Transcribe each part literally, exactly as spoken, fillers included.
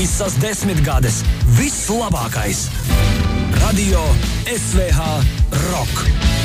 Visas desmitgades vislabākais. Radio S V H Rock.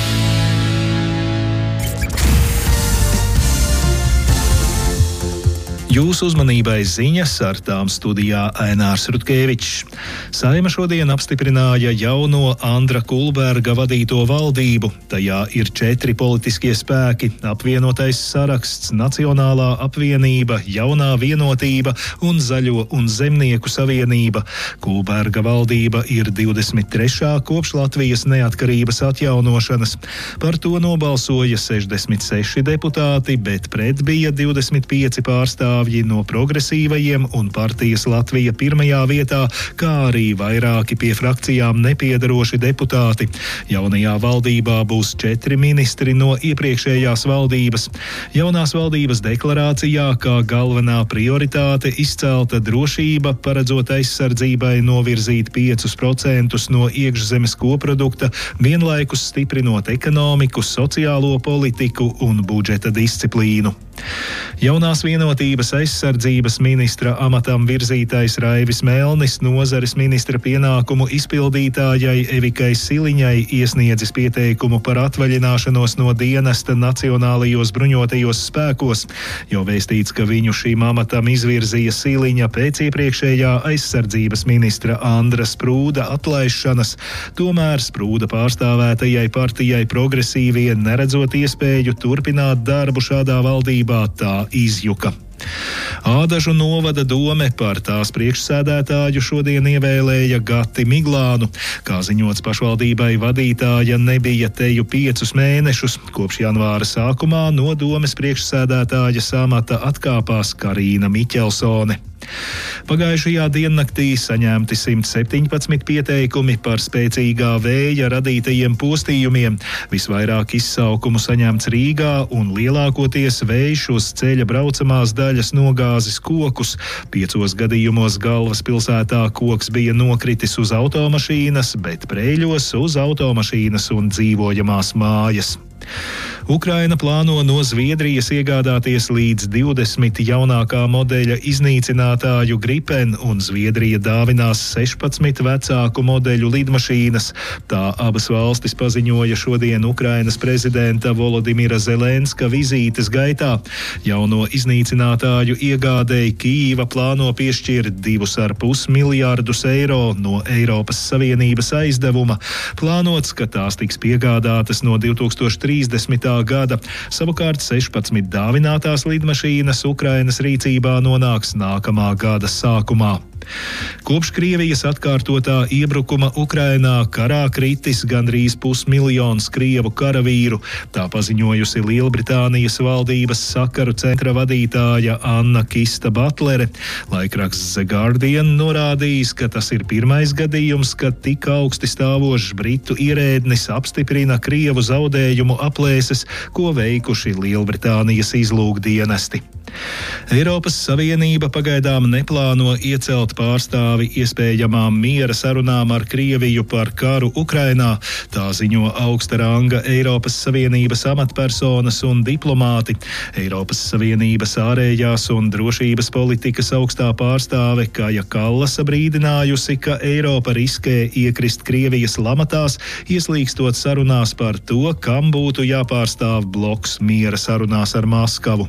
Jūsu uzmanībai ziņas, ar tām studijā Ainārs Rutkevičs. Saeima šodien apstiprināja jauno Andra Kulberga vadīto valdību. Tajā ir četri politiskie spēki - apvienotais saraksts, Nacionālā apvienība, Jaunā vienotība un Zaļo un zemnieku savienība. Kulberga valdība ir divdesmit trešā kopš Latvijas neatkarības atjaunošanas. Par to nobalsoja sešdesmit seši deputāti, bet pret bija divdesmit pieci pārstāvji no progresīvajiem un partijas Latvija pirmajā vietā, kā arī vairāki pie frakcijām nepiedaroši deputāti. Jaunajā valdībā būs četri ministri no iepriekšējās valdības. Jaunās valdības deklarācijā kā galvenā prioritāte izcelta drošība, paredzot aizsardzībai novirzīt piecus procentus no iekšzemes koprodukta, vienlaikus stiprinot ekonomiku, sociālo politiku un budžeta disciplīnu. Jaunās vienotības aizsardzības ministra amatam virzītais Raivis Melnis nozares ministra pienākumu izpildītājai Evikai Siliņai iesniedzis pieteikumu par atvaļināšanos no dienesta Nacionālajos bruņotajos spēkos, jo vēstīts, ka viņu šīm amatam izvirzīja Siliņa pēc iepriekšējā aizsardzības ministra Andra Sprūda atlaišanas. Tomēr Sprūda pārstāvētajai partijai Progresīvie, neredzot iespēju turpināt darbu šādā valdībā, tā izjuka. Ādažu novada dome par tās priekšsēdētāju šodien ievēlēja Gati Miglānu. Kā ziņots, pašvaldībai vadītāja nebija teju piecus mēnešus. Kopš janvāra sākumā no domes priekšsēdētāja amata atkāpās Karīna Miķelsone. Pagājušajā diennaktī saņemti simt septiņpadsmit pieteikumi par spēcīgā vēja radītajiem postījumiem. Visvairāk izsaukumu saņemts Rīgā un lielākoties vējš uz ceļa braucamās daļas nogāzis kokus. Piecos gadījumos galvaspilsētā koks bija nokritis uz automašīnas, bet Prēļos uz automašīnas un dzīvojamās mājas. Ukraina plāno no Zviedrijas iegādāties līdz divdesmit jaunākā modeļa iznīcinātāju Gripen, un Zviedrija dāvinās sešpadsmit vecāku modeļu lidmašīnas. Tā abas valstis paziņoja šodien Ukrainas prezidenta Volodimira Zelenska vizītes gaitā. Jauno iznīcinātāju iegādēji Kijīva plāno piešķirt divus ar pus miljārdus eiro no Eiropas Savienības aizdevuma. Plānots, ka tās tiks piegādātas no divtūkstoš trīsdesmitā gada. Savukārt sešpadsmit dāvinātās lidmašīnas Ukrainas rīcībā nonāks nākamā gada sākumā. Kopš Krievijas atkārtotā iebrukuma Ukrainā karā kritis gandrīz pusmiljons krievu karavīru. Tā paziņojusi Lielbritānijas valdības sakaru centra vadītāja Anna Kista Butlere. Laikraksts The Guardian norādījis, ka tas ir pirmais gadījums, kad tik augsti stāvošs britu ierēdnis apstiprina krievu zaudējumu aplēses, ko veikuši Lielbritānijas izlūkdienesti. Eiropas Savienība pagaidām neplāno iecelt pārstāvi iespējamām miera sarunām ar Krieviju par karu Ukrainā. Tā ziņo augsta ranga Eiropas Savienības amatpersonas un diplomāti. Eiropas Savienības ārējās un drošības politikas augstā pārstāve Kaja Kallasa brīdinājusi, ka Eiropa riskē iekrist Krievijas lamatās, ieslīgstot sarunās par to, kam būtu jāpārstāv bloks miera sarunās ar Maskavu.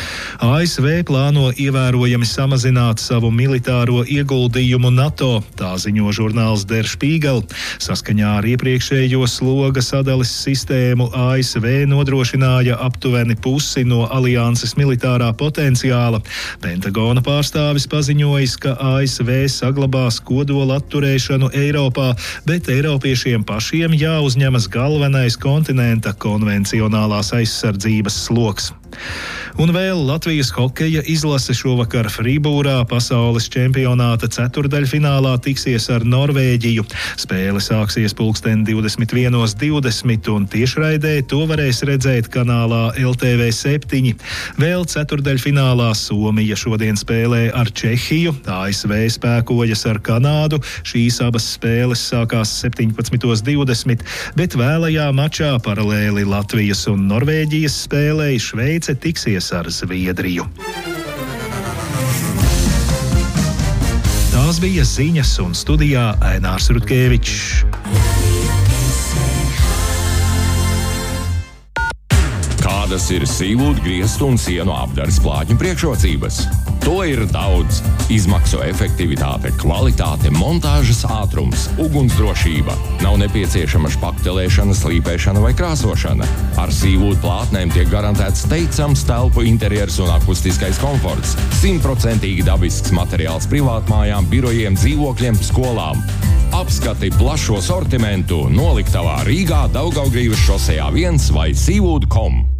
A S V plāno ievērojami samazināt savu militāro ieguldījumu NATO, tā ziņo žurnāls Der Spiegel. Saskaņā ar iepriekšējo sloga sadalis sistēmu A S V nodrošināja aptuveni pusi no alianses militārā potenciāla. Pentagona pārstāvis paziņojis, ka A S V saglabās kodola atturēšanu Eiropā, bet Eiropiešiem pašiem jāuzņemas galvenais kontinenta konvencionālās aizsardzības sloks. Un vēl Latvijas hokeja izlase šovakar Frībūrā pasaules čempionāta ceturdaļfinālā tiksies ar Norvēģiju. Spēle sāksies pulksten divdesmit viens divdesmit un tiešraidē to varēs redzēt kanālā L T V septiņi. Vēl ceturdaļfinālā Somija šodien spēlē ar Čehiju, A S V spēkojas ar Kanādu. Šīs abas spēles sākās septiņpadsmit divdesmit, bet vēlajā mačā paralēli Latvijas un Norvēģijas spēlei Šveice tiksies ar Zviedriju. Tā bija ziņas un studijā Ainārs Rutkevičs. Kādas ir sīvūdu griestu un sienu apdares plātņu priekšrocības? To ir daudz. Izmaksu efektivitāte, kvalitāte, montāžas ātrums, ugunsdrošība. Nav nepieciešama špaktelēšana, slīpēšana vai krāsošana. Ar sīvūdu plātnēm tiek garantēts teicams telpu interjers un akustiskais komforts. Simtprocentīgi dabisks materiāls privātmājām, birojiem, dzīvokļiem, skolām. Apskati plašo sortimentu noliktavā Rīgā, Daugavgrīvas šosejā viens vai sīvūdu kom.